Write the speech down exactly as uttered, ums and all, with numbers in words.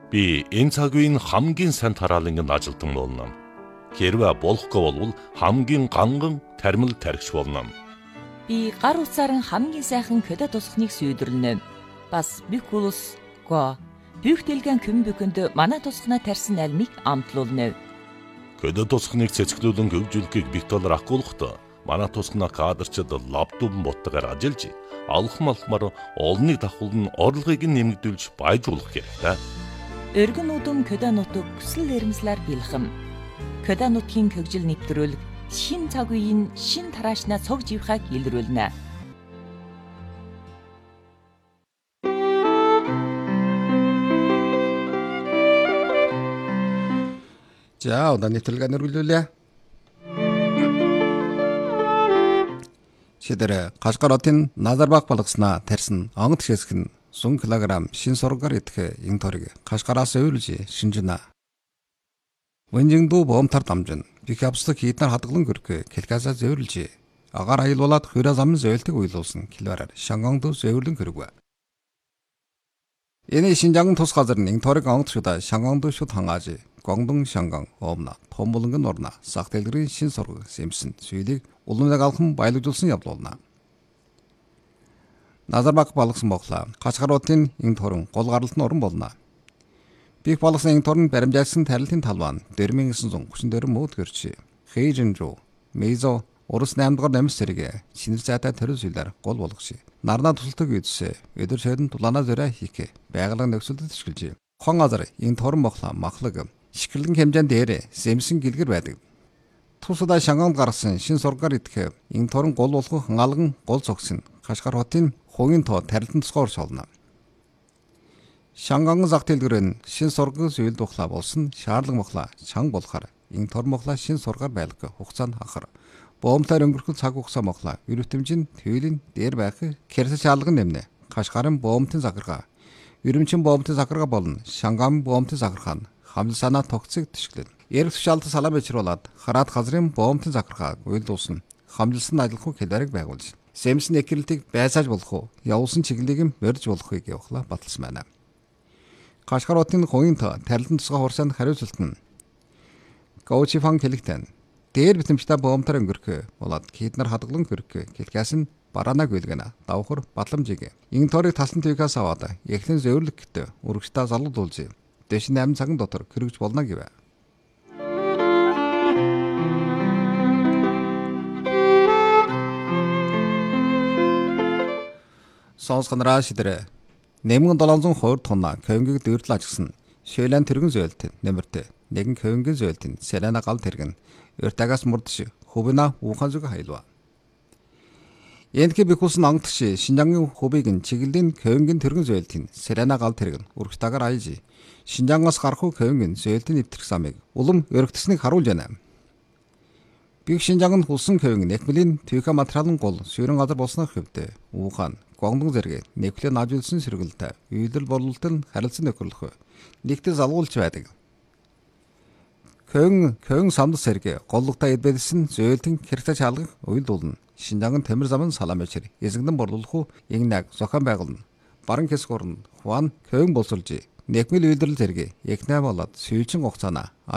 Би энэ цаг үеийн хамгийн сайн тарааланганд ажилтан болно. Хэрвээ болохгүй бол хамгийн ганган тармил тархич болно. Би гар утсаар хамгийн сайхан көдө тусахныг сүйдэрлэнэ. Бас бикулус го бүх дэлгэн күм бүхэнд манай тусахнаа тарьсан альмыг амтлуулна. Көдө тусахныг цэцгэлүүлэн хөгжүүлэхийг Виктор ахгуулахдаа манай тусахнаа кадрчид лаптопн боттойгоор ажиллаж алхам алхмаар олныг давхуулн орлогыг нэмэгдүүлж баяжуулах хэрэгтэй. Өргөн удам көдө нутаг хүсэл эрмслэр бэлхэм. Көдө нутгийн хөгжил нэвтрүүлэг шин цаг үеийн шин тараашнаа цог живхаг илрүүлнэ. За, одоо нэвтрүүлгээ нэрвүүлүүлээ. Шидэрэ Кашгар хотын Назарбаг балгаснаа тарьсан онгод хэсэг нь сун килограмм шин сургаар идэх ин торыг Кашгараас өөрлөж шинжинэ. Вэнжингдүү боомтар дамжин бих явцлаг хийднэр хадгалан гөрөх килгасаа зөөвлөж агаар аялуулаад хөрөө зам зөөлтөг уйлуулсан килоараар Шангонгдөө зөөвлөн гөрөв. Энэ Шинжаан тус газар ин торыг онгод шуда Шангонгдөө шууд хангааж Гуандун Шанган омна Томболонгон орна сах дэлгэрийн шин сураг сэмсэн сүйлийг улмыг алхам баялагжуулсан явдуулна. Назарбаг балгасан боглоо. Кашгар хотын ин торон гол гаралтны орон болно. Бих балгасан ин торон баримжаасан тарилтын талбай дөрвөн тысяч девятьсот тридцать мод гэрч Хэйжинжу Мейзо Орос наймд дугаар намс зэрэг шинэр зайтай төрөл зүйлээр гол болгош. Нарнаа тусалдаг үйдэсээ өдөр шойдон тулаанаа зөрөө хийх байгалийн нөхцөлд төшгөлж. Хон газар ин торон боглоо махлаг шикрлэн хэмжээнд дээр сэмсэн гэлгэр байдаг. Тусадаа Шангонд гарсан шин сургаар идэх ин торон гол болгох хангаалган гол цогсон Кашгар хотын хувийн тоо тарилтан тусгаар шолно. Шанган зах дэлгэрэн шин сургын зүйл духлаа болсон шаарлаг мохлаа чанга болохоор ин торон мохлаа шин сургаар байлгах хугацаанд хахар боомтаар өнгөрөх цаг хугацаа мохлаа өрөвтөмжин төвлийн дээр байх кэрсэ шаалган нэмнэ. Кашгарын боомтын загварга өрөмчин боомтын загварга болно. Шанган боомтын загварга хамл санаа тогтцыг төшглэн. Эрх тушаалт салаа бичруулад хараат газрын боомтын загваргааг уйлдуулсан хамжилсан ажиллах хэлбэрийг байгуулж сэмсэн экрэлтийг байсааж болох уу явуулсан чиглэлийг морж болохыг явуулаа баталсан байна. Кашгар хотын хувийн тарилтан тусгай хурсанд хариуцлалт нь Гоучифан хэлэгтэн дээр битэмжтэй боомтор өнгөрөх болоод хийднэр хадгалан хөрөх хэлгээс нь бараанаг үлгэнэ давхар батламжиг ин торыг талсан твикаас аваад эхлэн зөөвлөгт өргөжтэй залгуулж дэш восемь цагийн дотор хэрэгж болно гэв. Сонсгонраа шидэрэ нэмгэн долоон хувь тонна көнгөг дөрвөл ажигсан шөйлэн тэргэн зөөлт нэмэрт нэгэн көнгөн зөөлтийн сэрэнэ гал тэргэн өртагаас мурдш хөвнө ухаан зүг хайлва. Энэхэ бихулсан онгодч Шинжаангийн хөвийг нь чиглэлийн көнгөн тэргэн зөөлтийн сэрэнэ гал тэргэн өргөтагаар айж Шинжаангаас гарах көнгөн зөөлтийн нэвтрэх замыг улам өргөтснийг харуулж байна. Бих Шинжаанганд хулсан көнгөн нэхмэлийн твика материалын гол сүйрэн газар болсны хөвдө ухаан Гуандун зэрэг нэвлэн ажуулсан сэргэлтэй үйлдэл борлуулалт харилцан нөхөрлөх нэгтгэл залгуулж байдаг. Көн көн самд сэргэ голлогтой эдбэлсэн зөөлтийн хэрэгтэй чалгах уйлдуулна. Шинжаан тамир замын салам бичэр эзэгдэн борлуулах ягнаг зохион байгуулна. Баран хэсэг орн хуан көн болцолж нэхмэл үйлдэл зэрэг ягнаа болоод сүйчин хугацаана